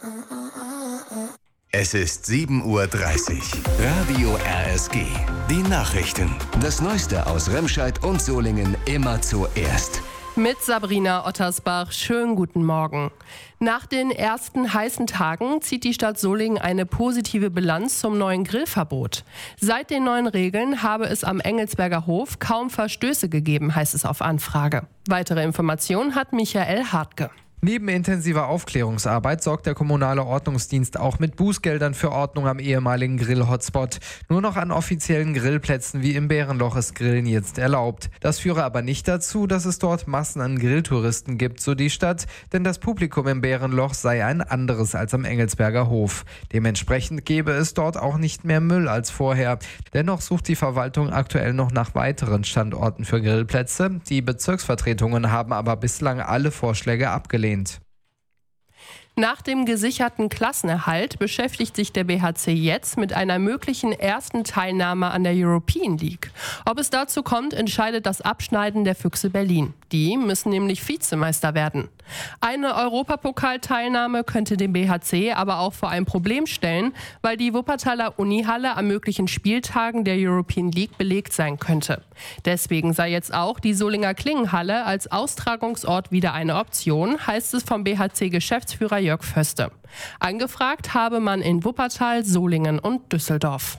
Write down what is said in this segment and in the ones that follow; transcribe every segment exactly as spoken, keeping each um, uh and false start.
Es ist sieben Uhr dreißig. Radio R S G. Die Nachrichten. Das Neueste aus Remscheid und Solingen immer zuerst. Mit Sabrina Ottersbach. Schönen guten Morgen. Nach den ersten heißen Tagen zieht die Stadt Solingen eine positive Bilanz zum neuen Grillverbot. Seit den neuen Regeln habe es am Engelsberger Hof kaum Verstöße gegeben, heißt es auf Anfrage. Weitere Informationen hat Michael Hartke. Neben intensiver Aufklärungsarbeit sorgt der kommunale Ordnungsdienst auch mit Bußgeldern für Ordnung am ehemaligen Grill-Hotspot. Nur noch an offiziellen Grillplätzen wie im Bärenloch ist Grillen jetzt erlaubt. Das führe aber nicht dazu, dass es dort Massen an Grilltouristen gibt, so die Stadt, denn das Publikum im Bärenloch sei ein anderes als am Engelsberger Hof. Dementsprechend gäbe es dort auch nicht mehr Müll als vorher. Dennoch sucht die Verwaltung aktuell noch nach weiteren Standorten für Grillplätze. Die Bezirksvertretungen haben aber bislang alle Vorschläge abgelehnt. Nach dem gesicherten Klassenerhalt beschäftigt sich der B H C jetzt mit einer möglichen ersten Teilnahme an der European League. Ob es dazu kommt, entscheidet das Abschneiden der Füchse Berlin. Die müssen nämlich Vizemeister werden. Eine Europapokalteilnahme könnte den B H C aber auch vor ein Problem stellen, weil die Wuppertaler Unihalle am möglichen Spieltagen der European League belegt sein könnte. Deswegen sei jetzt auch die Solinger Klingenhalle als Austragungsort wieder eine Option, heißt es vom B H C-Geschäftsführer Jörg Föste. Angefragt habe man in Wuppertal, Solingen und Düsseldorf.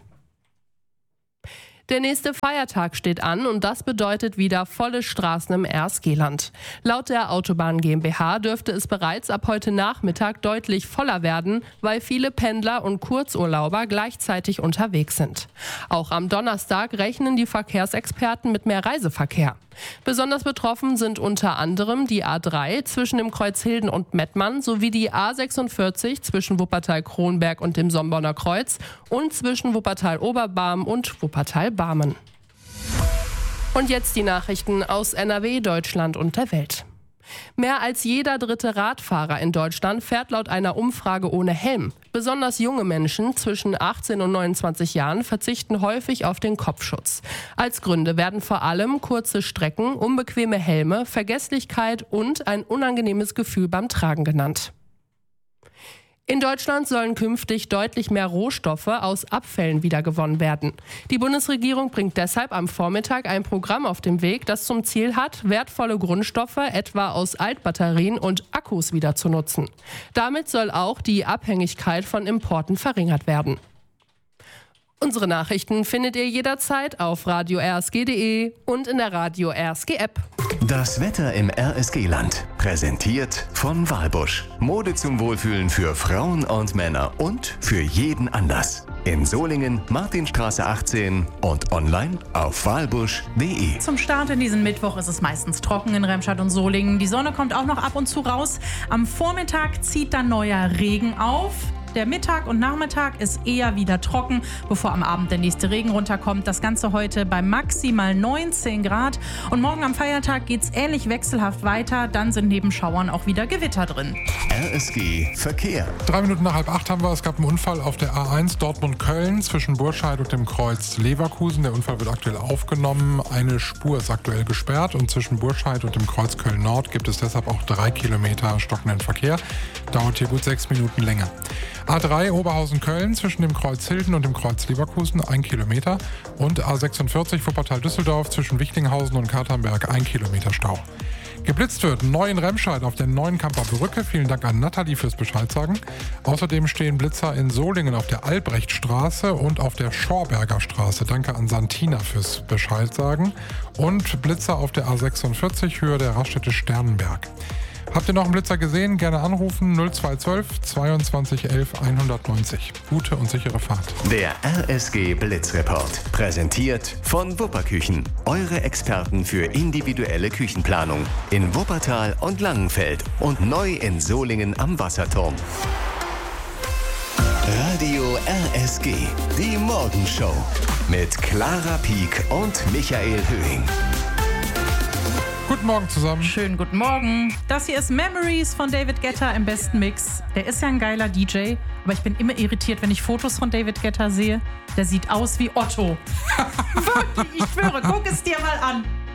Der nächste Feiertag steht an und das bedeutet wieder volle Straßen im R S G-Land. Laut der Autobahn GmbH dürfte es bereits ab heute Nachmittag deutlich voller werden, weil viele Pendler und Kurzurlauber gleichzeitig unterwegs sind. Auch am Donnerstag rechnen die Verkehrsexperten mit mehr Reiseverkehr. Besonders betroffen sind unter anderem die A drei zwischen dem Kreuz Hilden und Mettmann sowie die A sechsundvierzig zwischen Wuppertal-Kronberg und dem Sombonner Kreuz und zwischen Wuppertal-Oberbarm und Wuppertal-Barmen. Und jetzt die Nachrichten aus N R W, Deutschland und der Welt. Mehr als jeder dritte Radfahrer in Deutschland fährt laut einer Umfrage ohne Helm. Besonders junge Menschen zwischen achtzehn und neunundzwanzig Jahren verzichten häufig auf den Kopfschutz. Als Gründe werden vor allem kurze Strecken, unbequeme Helme, Vergesslichkeit und ein unangenehmes Gefühl beim Tragen genannt. In Deutschland sollen künftig deutlich mehr Rohstoffe aus Abfällen wiedergewonnen werden. Die Bundesregierung bringt deshalb am Vormittag ein Programm auf den Weg, das zum Ziel hat, wertvolle Grundstoffe etwa aus Altbatterien und Akkus wieder zu nutzen. Damit soll auch die Abhängigkeit von Importen verringert werden. Unsere Nachrichten findet ihr jederzeit auf radio r s g punkt d e und in der Radio R S G App. Das Wetter im R S G-Land. Präsentiert von Walbusch. Mode zum Wohlfühlen für Frauen und Männer und für jeden Anlass. In Solingen, Martinstraße achtzehn und online auf walbusch punkt d e. Zum Start in diesen Mittwoch ist es meistens trocken in Remscheid und Solingen. Die Sonne kommt auch noch ab und zu raus. Am Vormittag zieht dann neuer Regen auf. Der Mittag und Nachmittag ist eher wieder trocken, bevor am Abend der nächste Regen runterkommt. Das Ganze heute bei maximal neunzehn Grad. Und morgen am Feiertag geht es ähnlich wechselhaft weiter. Dann sind neben Schauern auch wieder Gewitter drin. R S G Verkehr. Drei Minuten nach halb acht haben wir. Es gab einen Unfall auf der A eins Dortmund-Köln zwischen Burscheid und dem Kreuz Leverkusen. Der Unfall wird aktuell aufgenommen. Eine Spur ist aktuell gesperrt und zwischen Burscheid und dem Kreuz Köln-Nord gibt es deshalb auch drei Kilometer stockenden Verkehr. Dauert hier gut sechs Minuten länger. A drei Oberhausen-Köln zwischen dem Kreuz Hilden und dem Kreuz Leverkusen ein Kilometer und A sechsundvierzig Wuppertal-Düsseldorf zwischen Wichtinghausen und Katernberg ein Kilometer Stau. Geblitzt wird neu in Remscheid auf der neuen Kamper Brücke. Vielen Dank an Nathalie fürs Bescheid sagen. Außerdem stehen Blitzer in Solingen auf der Albrechtstraße und auf der Schorberger Straße. Danke an Santina fürs Bescheid sagen. Und Blitzer auf der A sechsundvierzig Höhe der Raststätte Sternenberg. Habt ihr noch einen Blitzer gesehen? Gerne anrufen null zwei eins zwei zweiundzwanzig elf hundertneunzig. Gute und sichere Fahrt. Der R S G Blitzreport. Präsentiert von Wupperküchen. Eure Experten für individuelle Küchenplanung. In Wuppertal und Langenfeld und neu in Solingen am Wasserturm. Radio R S G. Die Morgenshow. Mit Clara Pieck und Michael Höhing. Guten Morgen zusammen. Schönen guten Morgen. Das hier ist Memories von David Guetta im besten Mix. Der ist ja ein geiler D J, aber ich bin immer irritiert, wenn ich Fotos von David Guetta sehe. Der sieht aus wie Otto. Wirklich, ich schwöre, guck es dir mal an.